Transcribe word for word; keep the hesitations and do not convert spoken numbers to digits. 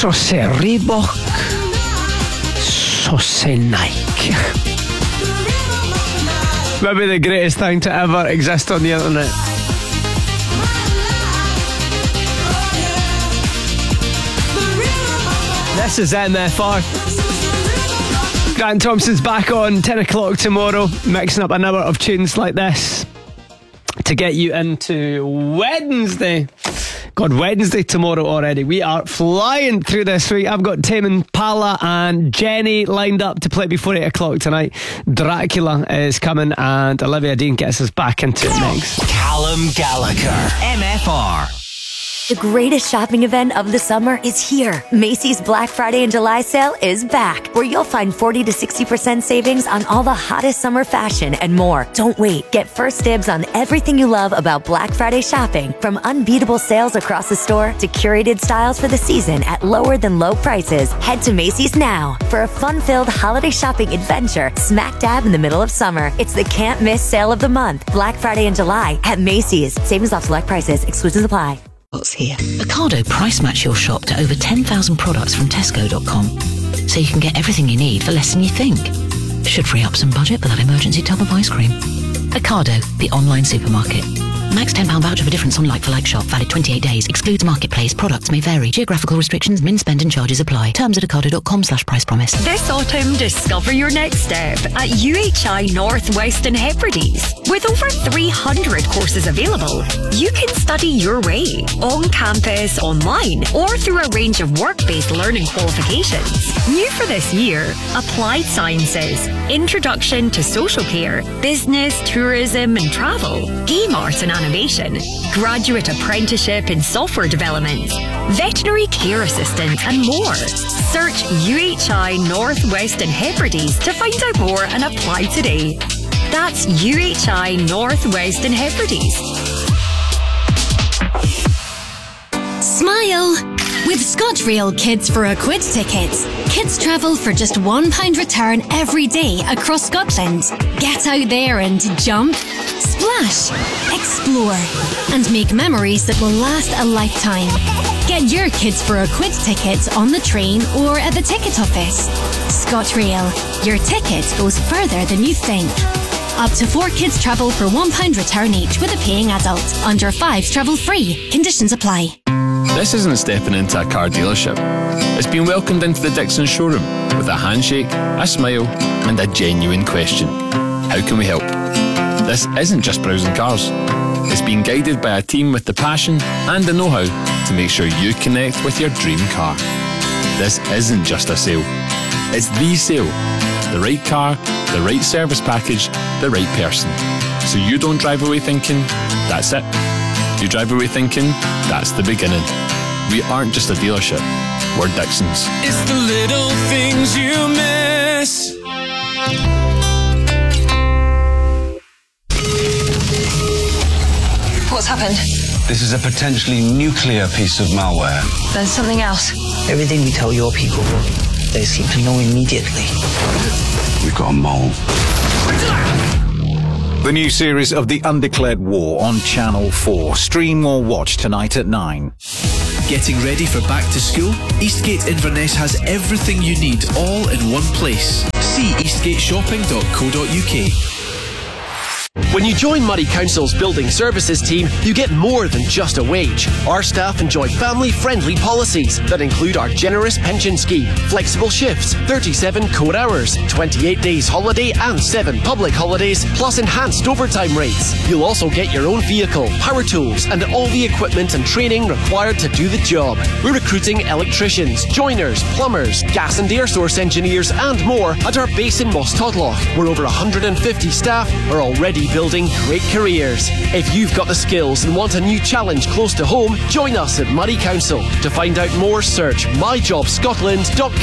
so se Reebok, so se Nike. Maybe the greatest thing to ever exist on the internet. This is M F R. Grant Thompson's back on ten o'clock tomorrow, mixing up an hour of tunes like this to get you into Wednesday. God, Wednesday tomorrow already. We are flying through this week. I've got Tame Impala and Jenny lined up to play before eight o'clock tonight. Dracula is coming and Olivia Dean gets us back into it next. Callum Gallagher, M F R. The greatest shopping event of the summer is here. Macy's Black Friday and July sale is back, where you'll find forty to sixty percent savings on all the hottest summer fashion and more. Don't wait. Get first dibs on everything you love about Black Friday shopping, from unbeatable sales across the store to curated styles for the season at lower than low prices. Head to Macy's now for a fun-filled holiday shopping adventure smack dab in the middle of summer. It's the can't miss sale of the month. Black Friday and July at Macy's. Savings off select prices. Exclusions apply. Here. Ocado price match your shop to over ten thousand products from Tesco dot com, so you can get everything you need for less than you think. Should free up some budget for that emergency tub of ice cream. Ocado, the online supermarket. Max ten pounds voucher for difference on like-for-like shop. Valid twenty-eight days. Excludes marketplace. Products may vary. Geographical restrictions, min spend and charges apply. Terms at ocado dot com slash price promise. This autumn, discover your next step at U H I North West and Hebrides. With over three hundred courses available, you can study your way, on campus, online, or through a range of work-based learning qualifications. New for this year, Applied Sciences, Introduction to Social Care, Business, Tourism and Travel, Game Art and Animation, Graduate Apprenticeship in Software Development, Veterinary Care Assistant and more. Search U H I North West and Hebrides to find out more and apply today. That's U H I North West and Hebrides. Smile! With ScotRail Kids for a Quid tickets, kids travel for just one pound return every day across Scotland. Get out there and jump, splash, explore, and make memories that will last a lifetime. Get your Kids for a Quid tickets on the train or at the ticket office. ScotRail, your ticket goes further than you think. Up to four kids travel for one pound return each with a paying adult. Under fives travel free. Conditions apply. This isn't stepping into a car dealership. It's been welcomed into the Dixon showroom with a handshake, a smile and a genuine question. How can we help? This isn't just browsing cars. It's being guided by a team with the passion and the know-how to make sure you connect with your dream car. This isn't just a sale. It's the sale. The right car, the right service package, the right person. So you don't drive away thinking, that's it. You drive away thinking, that's the beginning. We aren't just a dealership, we're Dixons. It's the little things you miss. What's happened? This is a potentially nuclear piece of malware. Then something else. Everything we tell your people, they seem to know immediately. We've got a mole. The new series of The Undeclared War on Channel four. Stream or watch tonight at nine. Getting ready for back to school? Eastgate Inverness has everything you need all in one place. See eastgate shopping dot co dot uk. When you join Murray Council's Building Services team, you get more than just a wage. Our staff enjoy family-friendly policies that include our generous pension scheme, flexible shifts, thirty-seven core hours, twenty-eight days holiday and seven public holidays, plus enhanced overtime rates. You'll also get your own vehicle, power tools and all the equipment and training required to do the job. We're recruiting electricians, joiners, plumbers, gas and air source engineers and more at our base in Moss Todloch, where over one hundred fifty staff are already building great careers. If you've got the skills and want a new challenge close to home, join us at Murray Council. To find out more, search my job scotland dot